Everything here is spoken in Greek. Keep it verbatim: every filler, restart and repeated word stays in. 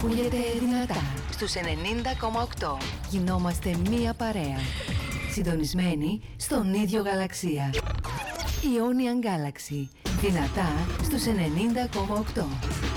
ακούγεται δυνατά στους ενενήντα κόμμα οκτώ. Γινόμαστε μία παρέα. Συντονισμένοι στον ίδιο γαλαξία. Ionian Galaxy. Δυνατά στους ενενήντα κόμμα οκτώ.